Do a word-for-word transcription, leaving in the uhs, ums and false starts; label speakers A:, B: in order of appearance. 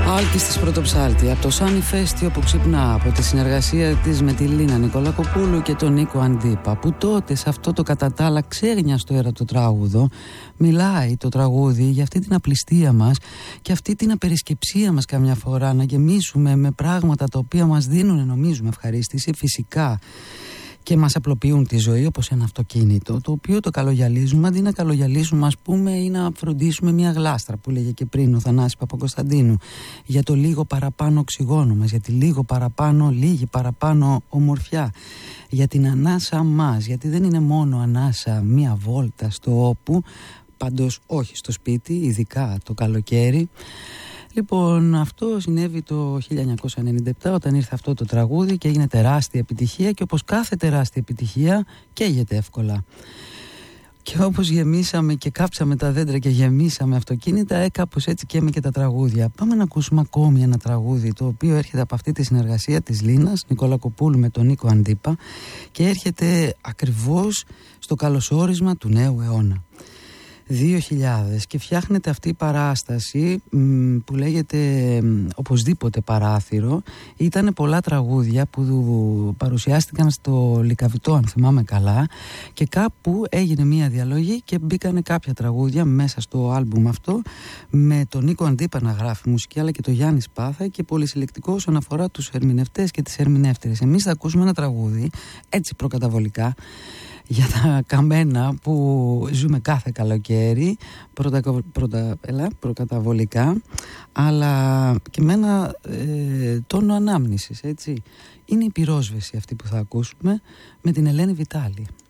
A: Άλκης της Πρωτοψάλτη, από το Σάνι Φέστιο που ξυπνά, από τη συνεργασία της με τη Λίνα Νικολακοπούλου και τον Νίκο Αντίπα, που τότε σε αυτό το κατά τα άλλα ξέγνιαστο έρατο τραγούδο μιλάει το τραγούδι για αυτή την απληστία μας και αυτή την απερισκεψία μας καμιά φορά, να γεμίσουμε με πράγματα τα οποία μας δίνουν, νομίζουμε, ευχαρίστηση φυσικά και μας απλοποιούν τη ζωή, όπως ένα αυτοκίνητο το οποίο το καλογιαλίζουμε, αντί να καλογιαλίσουμε ας πούμε ή να φροντίσουμε μια γλάστρα που λέγε και πριν ο Θανάσης Παπακοσταντίνου, για το λίγο παραπάνω οξυγόνο μας, για τη λίγο παραπάνω, λίγη παραπάνω ομορφιά, για την ανάσα μας, γιατί δεν είναι μόνο ανάσα μια βόλτα στο όπου, πάντως όχι στο σπίτι, ειδικά το καλοκαίρι. Λοιπόν, αυτό συνέβη το χίλια εννιακόσια ενενήντα επτά όταν ήρθε αυτό το τραγούδι και έγινε τεράστια επιτυχία, και όπως κάθε τεράστια επιτυχία καίγεται εύκολα. Και όπως γεμίσαμε και κάψαμε τα δέντρα και γεμίσαμε αυτοκίνητα, ε, κάπως έτσι καίμε και τα τραγούδια. Πάμε να ακούσουμε ακόμη ένα τραγούδι το οποίο έρχεται από αυτή τη συνεργασία της Λίνας Νικολακοπούλου με τον Νίκο Αντίπα και έρχεται ακριβώς στο καλωσόρισμα του νέου αιώνα. δύο χιλιάδες, και φτιάχνεται αυτή η παράσταση μ, που λέγεται μ, οπωσδήποτε παράθυρο. Ήταν πολλά τραγούδια που παρουσιάστηκαν στο Λυκαβητό, αν θυμάμαι καλά, και κάπου έγινε μια διαλογή και μπήκανε κάποια τραγούδια μέσα στο άλμπουμ αυτό, με τον Νίκο Αντίπα να γράφει μουσική, αλλά και το Γιάννη Σπάθα, και πολυσυλλεκτικό όσον αφορά τους ερμηνευτές και τις ερμηνεύτερες. Εμείς θα ακούσουμε ένα τραγούδι έτσι προκαταβολικά για τα καμένα που ζούμε κάθε καλοκαίρι, πρωτα, πρωτα, ελά, προκαταβολικά, αλλά και με ένα ε, τόνο ανάμνησης, έτσι. Είναι η πυρόσβεση αυτή που θα ακούσουμε με την Ελένη Βιτάλη.